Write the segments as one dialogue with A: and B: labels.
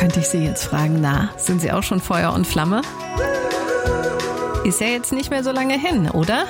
A: könnte ich Sie jetzt fragen, sind Sie auch schon Feuer und Flamme? Ist ja jetzt nicht mehr so lange hin, oder?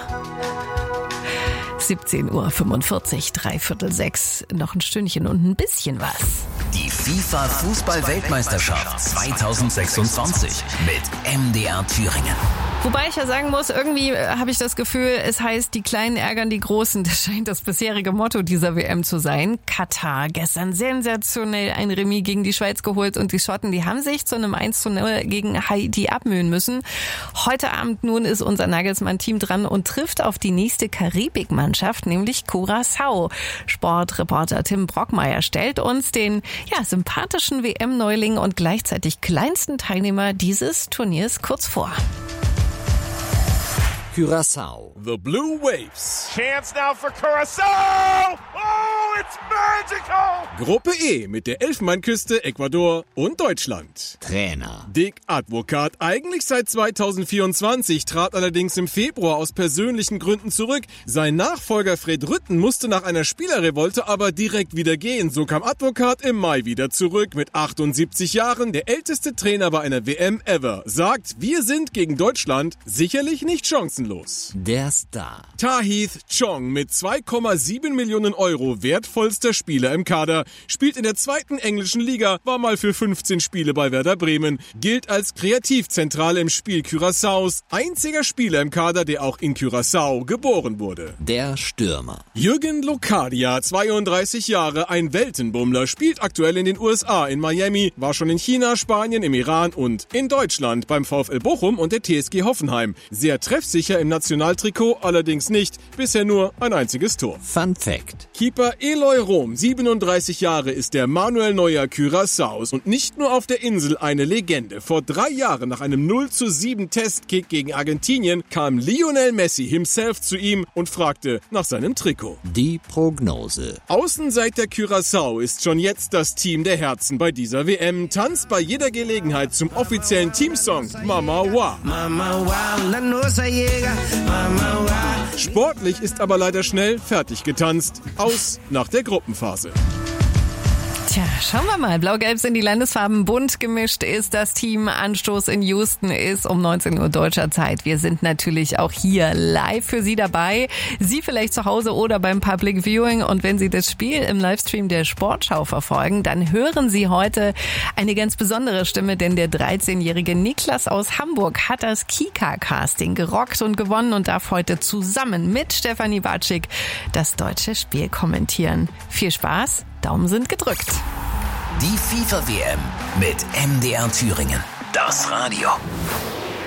A: 17:45 Uhr, 5:45, noch ein Stündchen und ein bisschen was.
B: Die FIFA-Fußball-Weltmeisterschaft 2026 mit MDR Thüringen.
A: Wobei ich ja sagen muss, irgendwie habe ich das Gefühl, es heißt, die Kleinen ärgern die Großen. Das scheint das bisherige Motto dieser WM zu sein. Katar gestern sensationell ein Remis gegen die Schweiz geholt und die Schotten, die haben sich zu einem 1:0 gegen Haiti abmühen müssen. Heute Abend nun ist unser Nagelsmann-Team dran und trifft auf die nächste Karibikmannschaft, nämlich Curaçao. Sportreporter Tim Brockmeier stellt uns den sympathischen WM-Neuling und gleichzeitig kleinsten Teilnehmer dieses Turniers kurz vor.
C: Curaçao.
D: The Blue Waves.
E: Chance now for Curaçao. Oh, it's magical.
D: Gruppe E mit der Elfenbeinküste, Ecuador und Deutschland.
C: Trainer.
D: Dick Advocaat, eigentlich seit 2024, trat allerdings im Februar aus persönlichen Gründen zurück. Sein Nachfolger Fred Rutten musste nach einer Spielerrevolte aber direkt wieder gehen. So kam Advocaat im Mai wieder zurück mit 78 Jahren, der älteste Trainer bei einer WM ever. Sagt, wir sind gegen Deutschland sicherlich nicht chancenlos.
C: Der Star.
D: Tahith Chong mit 2,7 Millionen Euro wertvollster Spieler im Kader, spielt in der zweiten englischen Liga, war mal für 15 Spiele bei Werder Bremen, gilt als Kreativzentrale im Spiel Curaçaos, einziger Spieler im Kader, der auch in Curaçao geboren wurde.
C: Der Stürmer.
D: Jürgen Locadia, 32 Jahre, ein Weltenbummler, spielt aktuell in den USA, in Miami, war schon in China, Spanien, im Iran und in Deutschland beim VfL Bochum und der TSG Hoffenheim. Sehr treffsicher im Nationaltrikot, allerdings nicht, bisher nur ein einziges Tor.
C: Fun Fact.
D: Keeper Eloy Rom, 37 Jahre, ist der Manuel Neuer Curaçaos und nicht nur auf der Insel eine Legende. Vor 3 Jahren nach einem 0:7 Testkick gegen Argentinien kam Lionel Messi himself zu ihm und fragte nach seinem Trikot.
C: Die Prognose.
D: Außenseiter Curaçao ist schon jetzt das Team der Herzen bei dieser WM, tanzt bei jeder Gelegenheit zum offiziellen Teamsong Mama Wa. Sportlich ist aber leider schnell fertig getanzt. Aus nach der Gruppenphase.
A: Tja, schauen wir mal. Blau-Gelb sind die Landesfarben, bunt gemischt ist das Team. Anstoß in Houston ist um 19 Uhr deutscher Zeit. Wir sind natürlich auch hier live für Sie dabei. Sie vielleicht zu Hause oder beim Public Viewing. Und wenn Sie das Spiel im Livestream der Sportschau verfolgen, dann hören Sie heute eine ganz besondere Stimme, denn der 13-jährige Niklas aus Hamburg hat das Kika-Casting gerockt und gewonnen und darf heute zusammen mit Stefanie Watschik das deutsche Spiel kommentieren. Viel Spaß! Daumen sind gedrückt.
B: Die FIFA-WM mit MDR Thüringen. Das Radio.